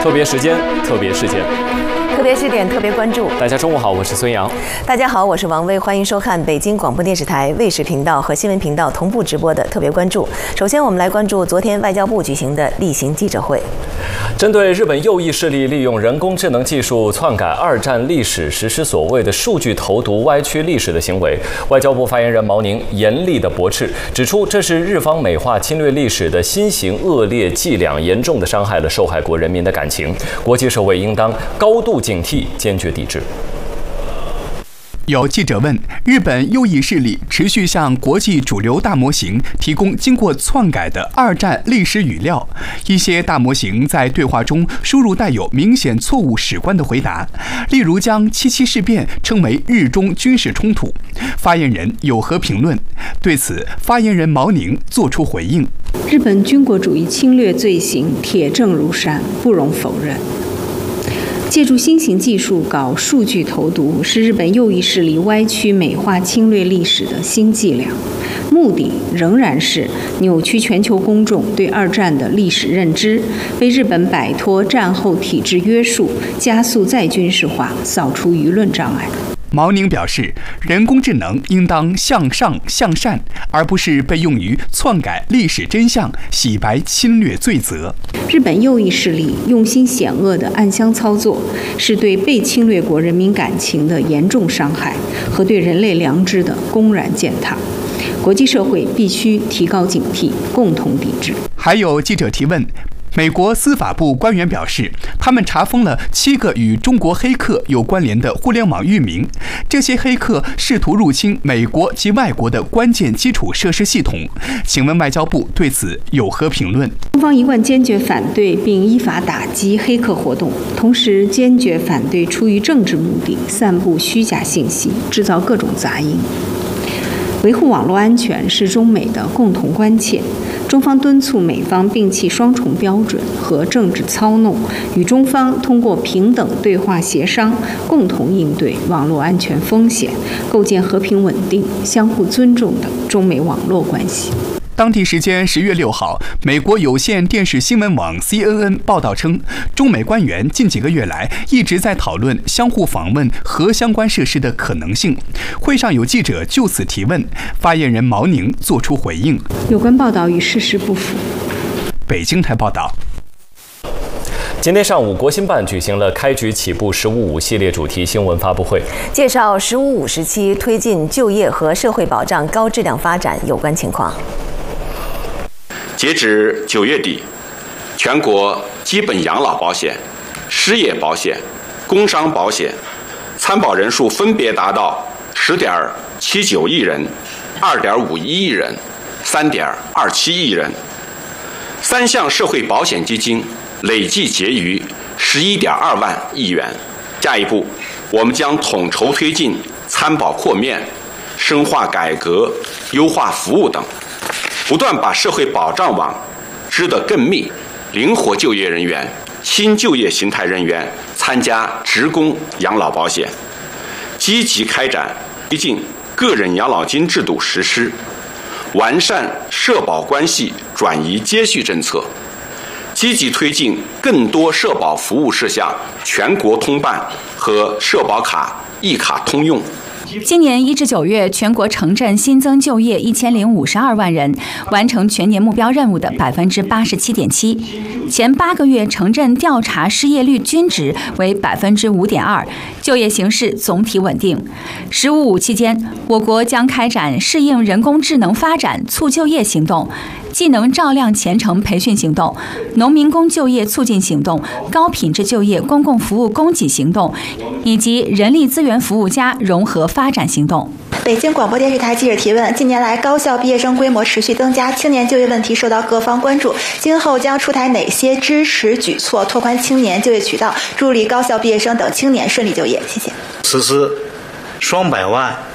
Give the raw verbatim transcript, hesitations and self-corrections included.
特别时间，特别事件， 特别视点，特别关注。 大家中午好，我是孙阳。 大家好，我是王薇，欢迎收看北京广播电视台卫视频道和新闻频道同步直播的特别关注。首先，我们来关注昨天外交部举行的例行记者会。 针对日本右翼势力利用人工智能技术篡改二战历史，实施所谓的数据投毒、歪曲历史的行为，外交部发言人毛宁严厉的驳斥，指出这是日方美化侵略历史的新型恶劣伎俩，严重的伤害了受害国人民的感情，国际社会应当高度警惕，坚决抵制。 有记者问，日本右翼势力持续向国际主流大模型提供经过篡改的二战历史语料，一些大模型在对话中输入带有明显错误史观的回答，例如将七七事变称为日中军事冲突。发言人有何评论？对此，发言人毛宁作出回应： 日本军国主义侵略罪行铁证如山，不容否认。借助新型技术搞数据投毒，是日本右翼势力歪曲美化侵略历史的新伎俩，目的仍然是扭曲全球公众对二战的历史认知，为日本摆脱战后体制约束、加速再军事化扫除舆论障碍。 毛宁表示，人工智能应当向上向善，而不是被用于篡改历史真相、洗白侵略罪责。 日本右翼势力用心险恶的暗箱操作，是对被侵略国人民感情的严重伤害和对人类良知的公然践踏。国际社会必须提高警惕，共同抵制。 还有记者提问，美国司法部官员表示，他们查封了七个与中国黑客有关联的互联网域名，这些黑客试图入侵美国及外国的关键基础设施系统。请问外交部对此有何评论？ 中方一贯坚决反对并依法打击黑客活动，同时坚决反对出于政治目的散布虚假信息，制造各种杂音。维护网络安全是中美的共同关切，中方敦促美方摒弃双重标准和政治操弄，与中方通过平等对话协商，共同应对网络安全风险，构建和平稳定、相互尊重的中美网络关系。 当地时间十月六号，美国有线电视新闻网 C N N 报道称，中美官员近几个月来一直在讨论相互访问核相关设施的可能性。会上有记者就此提问，发言人毛宁作出回应： 有关报道与事实不符。 北京台报道。 今天上午，国新办举行了开局起步“十五五”系列主题新闻发布会， 介绍“十五五”时期推进就业和社会保障高质量发展有关情况。 截至九月底，全国基本养老保险、失业保险、工伤保险参保人数分别达到十点七九亿人、二点五一亿人、三点二七亿人。三项社会保险基金累计结余十一点二万亿元。下一步，我们将统筹推进参保扩面、深化改革、优化服务等，不断把社会保障网织得更密，灵活就业人员、新就业形态人员参加职工养老保险，积极开展推进个人养老金制度实施，完善社保关系转移接续政策，积极推进更多社保服务事项全国通办和社保卡一卡通用。 今年一至九月，全国城镇新增就业一千零五十二万人，完成全年目标任务的百分之八十七点七。前八个月城镇调查失业率均值为百分之五点二，就业形势总体稳定。十五五期间，我国将开展适应人工智能发展促就业行动、技能照亮前程培训行动、农民工就业促进行动、高品质就业公共服务供给行动，以及人力资源服务加融合发展行动。 北京广播电视台记者提问：近年来高校毕业生规模持续增加，青年就业问题受到各方关注，今后将出台哪些支持举措，拓宽青年就业渠道，助力高校毕业生等青年顺利就业？谢谢。 实施双百万